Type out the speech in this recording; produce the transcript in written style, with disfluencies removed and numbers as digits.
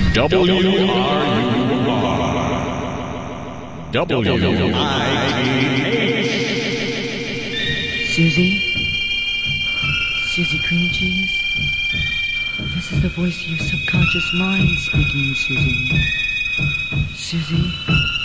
Susie? Susie Cream Cheese? This is the voice of your subconscious mind speaking, Susie. Susie?